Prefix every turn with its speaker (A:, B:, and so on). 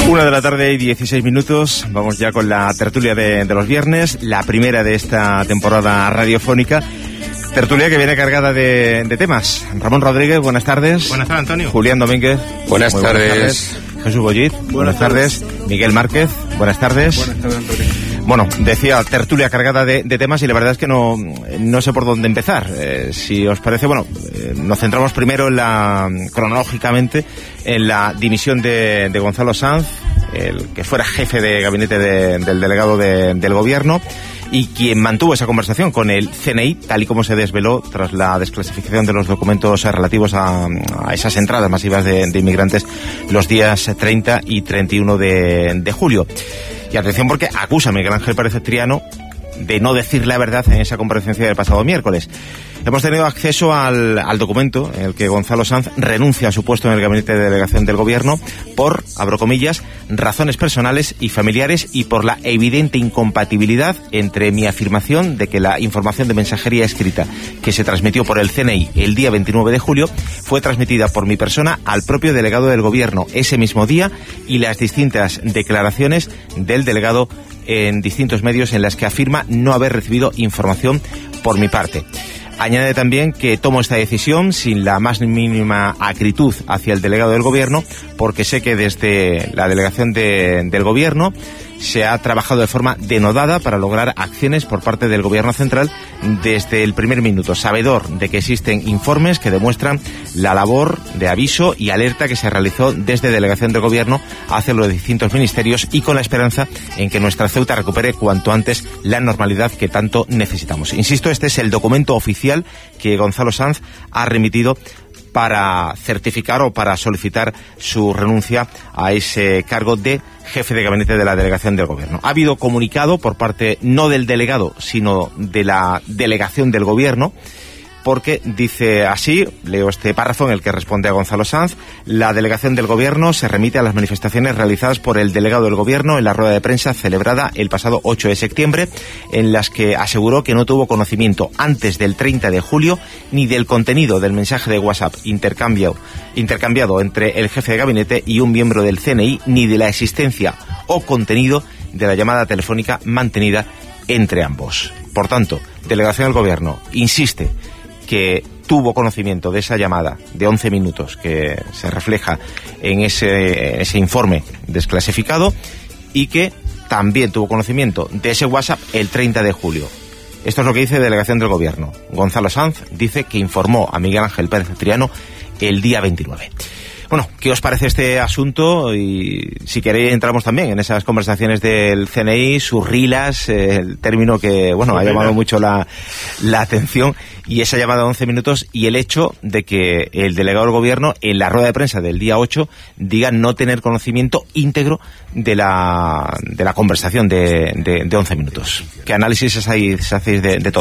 A: 1:16 p.m. Vamos ya con la tertulia de los viernes, la primera de esta temporada radiofónica. Tertulia que viene cargada de temas. Ramón Rodríguez, buenas tardes.
B: Buenas tardes, Antonio.
A: Julián Domínguez.
C: Buenas tardes.
A: Jesús Bollit. Buenas tardes. Miguel Márquez. Buenas tardes.
B: Buenas tardes, Antonio.
A: Bueno, decía, tertulia cargada de temas y la verdad es que no sé por dónde empezar. Si os parece, nos centramos primero cronológicamente en la dimisión de Gonzalo Sanz, el que fuera jefe de gabinete del delegado del gobierno y quien mantuvo esa conversación con el CNI, tal y como se desveló tras la desclasificación de los documentos relativos a esas entradas masivas de inmigrantes los días 30 y 31 de julio. Y atención porque acusa a Miguel Ángel Pérez Triano de no decir la verdad en esa comparecencia del pasado miércoles. Hemos tenido acceso al documento en el que Gonzalo Sanz renuncia a su puesto en el gabinete de delegación del gobierno por, abro comillas, razones personales y familiares y por la evidente incompatibilidad entre mi afirmación de que la información de mensajería escrita que se transmitió por el CNI el día 29 de julio fue transmitida por mi persona al propio delegado del gobierno ese mismo día y las distintas declaraciones del delegado en distintos medios en las que afirma no haber recibido información por mi parte. Añade también que tomo esta decisión sin la más mínima acritud hacia el delegado del gobierno porque sé que desde la delegación del gobierno se ha trabajado de forma denodada para lograr acciones por parte del gobierno central desde el primer minuto, sabedor de que existen informes que demuestran la labor de aviso y alerta que se realizó desde delegación del gobierno hacia los distintos ministerios y con la esperanza en que nuestra Ceuta recupere cuanto antes la normalidad que tanto necesitamos. Insisto, este es el documento oficial que Gonzalo Sanz ha remitido para certificar o para solicitar su renuncia a ese cargo de jefe de gabinete de la delegación del gobierno. Ha habido comunicado por parte no del delegado, sino de la delegación del gobierno, porque dice así, leo este párrafo en el que responde a Gonzalo Sanz: la delegación del gobierno se remite a las manifestaciones realizadas por el delegado del gobierno en la rueda de prensa celebrada el pasado 8 de septiembre, en las que aseguró que no tuvo conocimiento antes del 30 de julio ni del contenido del mensaje de WhatsApp intercambiado entre el jefe de gabinete y un miembro del CNI, ni de la existencia o contenido de la llamada telefónica mantenida entre ambos. Por tanto, delegación del gobierno insiste que tuvo conocimiento de esa llamada de 11 minutos que se refleja en ese informe desclasificado y que también tuvo conocimiento de ese WhatsApp el 30 de julio. Esto es lo que dice delegación del gobierno. Gonzalo Sanz dice que informó a Miguel Ángel Pérez Triano el día 29. Bueno, ¿qué os parece este asunto? Y si queréis entramos también en esas conversaciones del CNI, sus rilas, el término que, ha llamado mucho la atención, y esa llamada de 11 minutos y el hecho de que el delegado del gobierno en la rueda de prensa del día 8 diga no tener conocimiento íntegro de la conversación de 11 minutos. ¿Qué análisis hacéis de todo